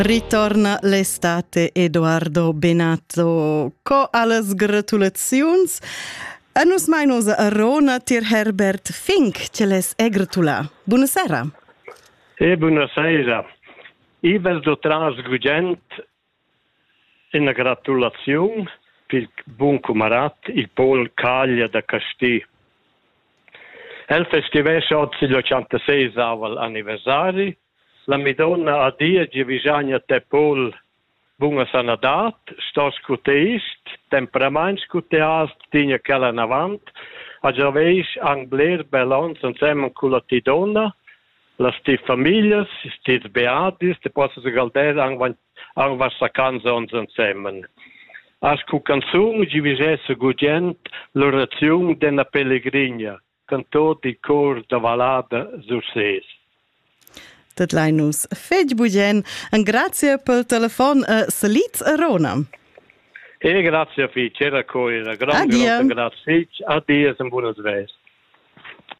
Ritorna l'estate Edoardo Bennato. Co alles gratulaziuns. A nus mai nos a Rona tir Herbert Fink, ce les e gratula. Buonasera. Buonasera. I vedo trasgugent una gratulazione per il buon camarad, il Paul Caglia da Castì. El festivesse oggi l'86 anniversari. La Madonna a dia di bisogna te Paul buona sanadat, sto scuteist, temperament scuteast, tinha quella in avant, a giaveis angler bellons insieme con la tidonna, las ti famiglie, sti beatis, te posso galder angvas sa canzons insieme. As cu canzun di visesse gugent l'orazione della pellegrina, cantò di cor da valada surses. Tat Lainus fetg bugen, en grazie pel telefon a Salitz a Rona. Grazie a fi, c'era coi, grande grazie, addio e buonas vesti.